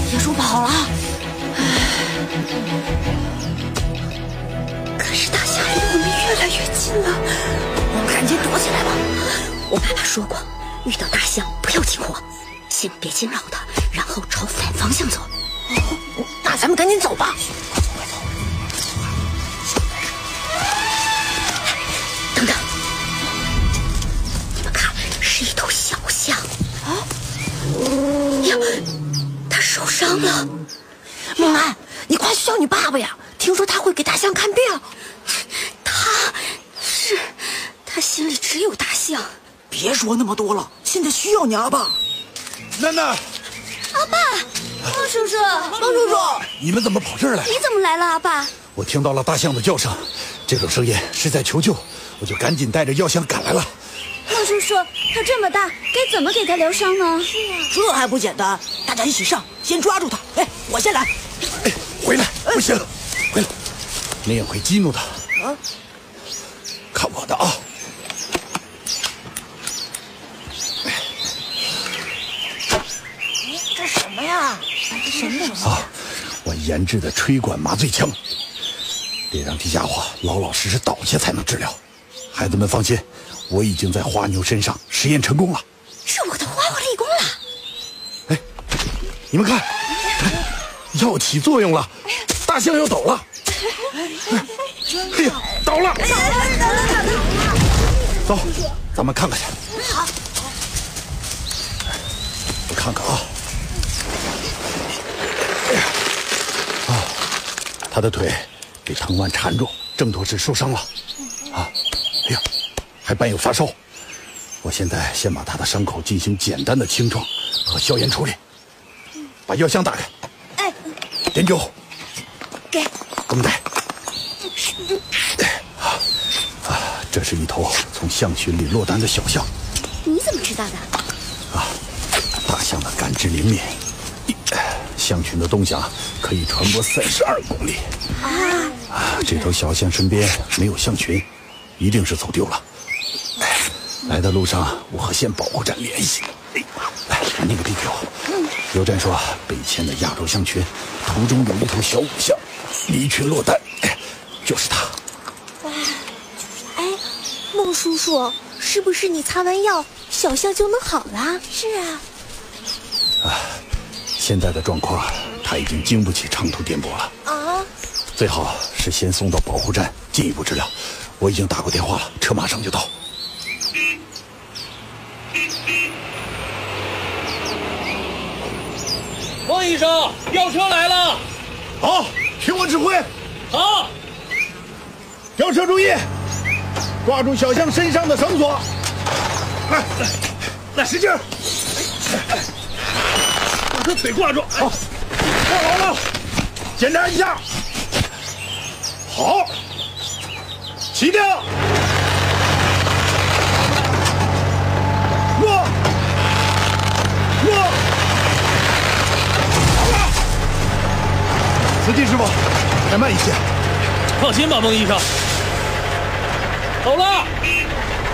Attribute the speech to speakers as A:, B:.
A: 野猪跑了。
B: 可是大象离我们越来越近了，
A: 我们赶紧躲起来吧。
B: 我爸爸说过，遇到大象不要惊慌，先别惊扰它，然后朝反方向走。
A: 那咱们赶紧走吧。
B: 等等，你们看，是一头小象。呀，它受伤了。
A: 梦安，你快去叫你爸爸呀！听说他会给大象看病。
B: 他心里只有大象。
A: 别说那么多了，现在需要你阿爸。
C: 囡囡，
B: 阿爸，孟叔叔，
A: 孟叔叔，
C: 你们怎么跑这儿来？
B: 你怎么来了，阿爸？
C: 我听到了大象的叫声，这种声音是在求救，我就赶紧带着药箱赶来了。
B: 孟叔叔，他这么大，该怎么给他疗伤呢？是啊，
A: 这还不简单？大家一起上，先抓住他。哎，我先来。
C: 哎，回来，不行，回来，那样会激怒他。
A: 啊，
C: 看我的啊！
A: 这什么呀？什么东西
C: 啊？我研制的吹管麻醉枪，得让这家伙老老实实倒下才能治疗。孩子们放心，我已经在花牛身上实验成功了。
B: 是我的花花立功了。
C: 哎，你们看，药起作用了，大象要倒了。哎呀，倒了！走，咱们看看去。
A: 好，
C: 我看看啊。哎呀，啊，他的腿被藤蔓缠住，挣脱时受伤了。啊，哎呀，还伴有发烧。我现在先把他的伤口进行简单的清创和消炎处理。把药箱打开。
B: 哎，
C: 碘酒。
B: 给。
C: 绷带。这是一头从象群里落单的小象。
B: 你怎么知道的？
C: 啊，大象的感知灵敏，象群的动向可以传播32公里。啊，这头小象身边没有象群，一定是走丢了。来的路上，我和县保护站联系。来，把那个递给我。邮站说，北迁的亚洲象群途中有一头小母象离群落单，就是它。
B: 孟叔叔，是不是你擦完药，小象就能好了？是啊。
C: 现在的状况，它已经经不起长途颠簸了。啊，最好是先送到保护站进一步治疗。我已经打过电话了，车马上就到。
D: 孟医生，吊车来了。
C: 好，听我指挥。
D: 好，
C: 吊车注意，抓住小象身上的绳索。来，使劲儿，把他腿挂住。好，挂好了，检查一下。好，起吊。落。司机师傅，开慢一些。
D: 放心吧，孟医生。走了。